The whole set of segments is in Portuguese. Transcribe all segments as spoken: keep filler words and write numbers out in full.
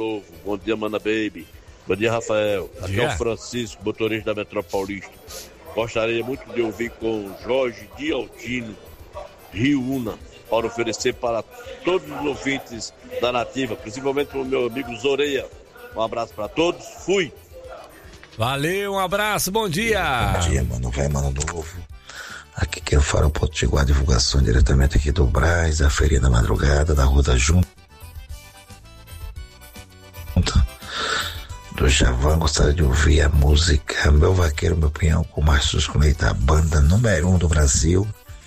Novo. Bom dia, Mana Baby. Bom dia, Rafael. Aqui dia. é o Francisco, motorista da Metropaulista. Gostaria muito de ouvir com Jorge Dialtino, Rio Una, para oferecer para todos os ouvintes da Nativa, principalmente para o meu amigo Zoreia. Um abraço para todos. Fui. Valeu, um abraço, bom dia. Bom dia, mano, vai, mano novo. Aqui quem fala é o Potiguar, divulgação diretamente aqui do Brás, a feirinha da madrugada, da Rua da Junta. Do Javan, gostaria de ouvir a música Meu Vaqueiro, Meu Pinhão, com o Márcio Leite, a banda número um do Brasil,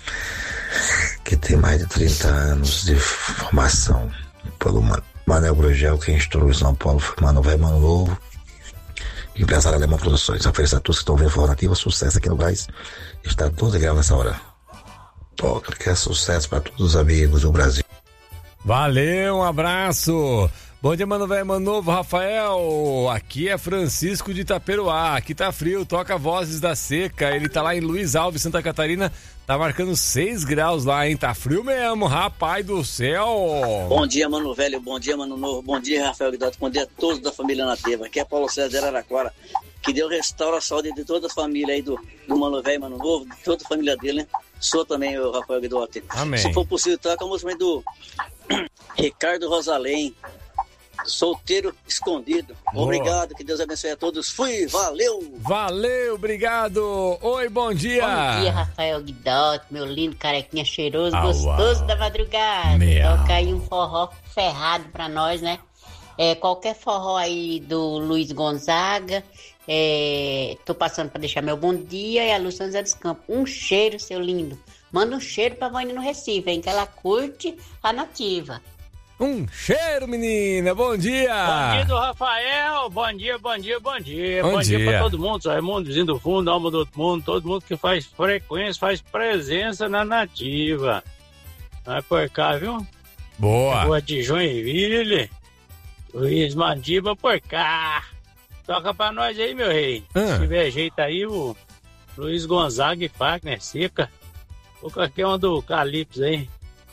que tem mais de trinta anos de formação. Pelo Manel Brogel, quem estourou em São Paulo foi Mano Vai, Mano Novo. Empresário Alemão Produções. Ofereço a todos que estão vendo Forró Nativa, sucesso aqui no Brás. Está doze graus nessa hora. Toca, que é sucesso para todos os amigos do Brasil. Valeu, um abraço. Bom dia, Mano Velho, Mano Novo, Rafael. Aqui é Francisco de Itaperuá. Aqui tá frio, toca Vozes da Seca. Ele tá lá em Luiz Alves, Santa Catarina. Tá marcando seis graus lá, hein? Tá frio mesmo, rapaz do céu. Bom dia, Mano Velho. Bom dia, Mano Novo. Bom dia, Rafael Guidotti. Bom dia a todos da família Nativa. Aqui é Paulo César de Araraquara. Que Deus restaura a saúde de toda a família aí do, do Mano Velho, Mano Novo, de toda a família dele, né? Sou também o Rafael Guidotti. Amém. Se for possível, toca a música do Ricardo Rosalém. Solteiro escondido. Boa. Obrigado, que Deus abençoe a todos. Fui, valeu! Valeu, obrigado. Oi, bom dia. Bom dia, Rafael Guidotti, meu lindo carequinha cheiroso, Au, gostoso au. da madrugada. Miau. Toca aí um forró ferrado pra nós, né? É, qualquer forró aí do Luiz Gonzaga. É, tô passando pra deixar meu bom dia e a Lúcia José dos Campos. Um cheiro, seu lindo. Manda um cheiro pra Vânia no Recife, hein? Que ela curte a Nativa. Um cheiro, menina. Bom dia. Bom dia do Rafael. Bom dia, bom dia, bom dia. Bom Bom, dia, dia. pra todo mundo. Só Raimundo, vizinho do fundo, alma do outro mundo. Todo mundo que faz frequência, faz presença na Nativa. Vai por cá, viu? Boa. Rua de Joinville. Luiz Mandiba por cá. Toca pra nós aí, meu rei. Ah. Se tiver jeito aí, o Luiz Gonzaga e Fagner Seca. Ou qualquer um do Calypso aí.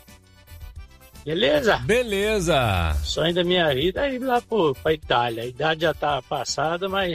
Beleza? Beleza. Sonho da minha vida é ir lá pro, pra Itália. A idade já tá passada, mas...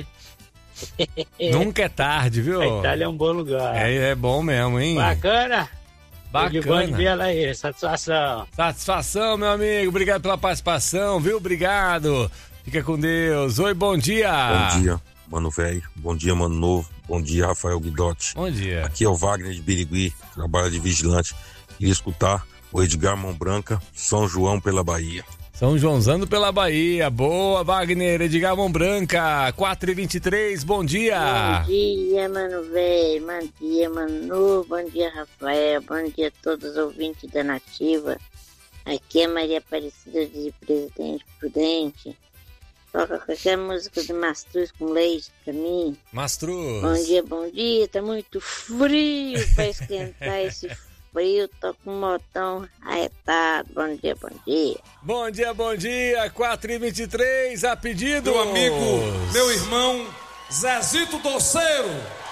Nunca é tarde, viu? A Itália é um bom lugar. É, é bom mesmo, hein? Bacana. Bacana. De ela aí, satisfação. Satisfação, meu amigo. Obrigado pela participação, viu? Obrigado. Fica com Deus. Oi, bom dia. Bom dia, Mano Velho. Bom dia, Mano Novo. Bom dia, Rafael Guidotti. Bom dia. Aqui é o Wagner de Birigui, trabalha de vigilante. Queria escutar o Edgar Mão Branca, São João pela Bahia. São Joãozando pela Bahia. Boa, Wagner. Edgar Mão Branca, quatro e vinte e três. Bom dia. Bom dia, Mano Velho. Bom dia, Mano Novo. Bom dia, Rafael. Bom dia a todos os ouvintes da Nativa. Aqui é Maria Aparecida de Presidente Prudente. Toca qualquer música de Mastruz com leite pra mim. Mastruz. Bom dia, bom dia. Tá muito frio pra esquentar esse frio. Tô com um motão arretado. Bom dia, bom dia. Bom dia, bom dia. quatro e vinte e três, a pedido. Meu amigo, meu irmão, Zezito Doceiro.